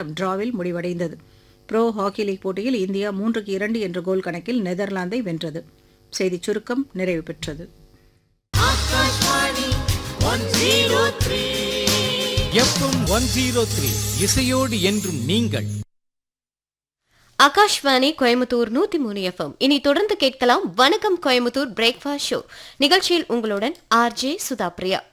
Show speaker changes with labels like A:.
A: டிராவில் முடிவடைந்தது. Bro hockey league போட்டியில் இந்தியா 3-2 என்ற கோல் கணக்கில் நெதர்லாந்தை வென்றது. செய்திச் சுருக்கம் நிறைவு பெற்றது.
B: FM 103 இசையோடு என்றும் நீங்கள்.
C: ஆகாஷ்வாணி கோயம்புத்தூர் 103 FM. இனி தொடர்ந்து கேட்கலாம் வணக்கம் கோயம்புத்தூர் பிரேக்ஃபாஸ்ட் ஷோ. நிகழ்ச்சியில் உங்களுடன் RJ சுதா பிரியா.